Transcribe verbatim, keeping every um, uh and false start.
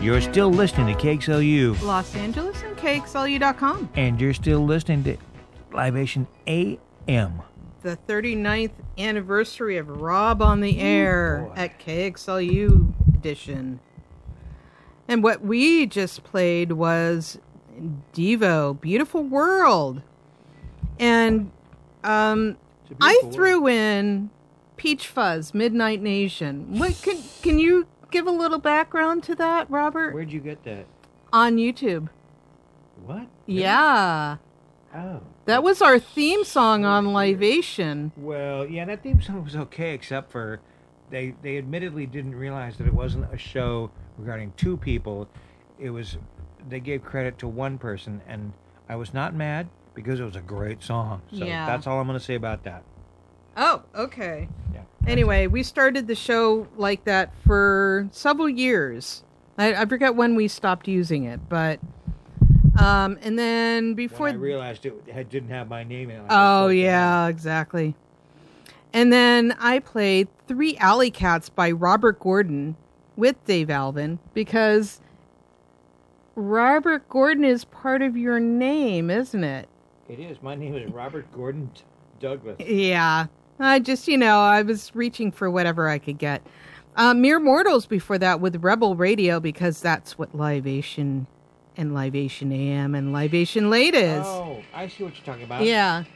You're still listening to K X L U Los Angeles and K X L U dot com. And you're still listening to Libation A M. The thirty-ninth anniversary of Rob on the Air Ooh, at K X L U edition. And what we just played was Devo, Beautiful World. And um, I threw world. in Peach Fuzz, Midnight Nation. What can can you give a little background to that, Robert? Where'd you get that? On YouTube. What? Yeah. Oh. That was our theme song on Libation. Well, yeah, that theme song was okay, except for they they admittedly didn't realize that it wasn't a show regarding two people. It was, they gave credit to one person, and I was not mad because it was a great song. So yeah. That's all I'm going to say about that. Oh, okay. Yeah. Anyway, we started the show like that for several years. I, I forget when we stopped using it, but um, and then before when I realized it had, didn't have my name in it. Oh yeah, exactly. And then I played Three Alley Cats by Robert Gordon with Dave Alvin because Robert Gordon is part of your name, isn't it? It is. My name is Robert Gordon Douglas. Yeah. I just, you know, I was reaching for whatever I could get. Uh, Mere Mortals before that with Rebel Radio because that's what Libation and Libation A M and Libation Late is. Oh, I see what you're talking about. Yeah.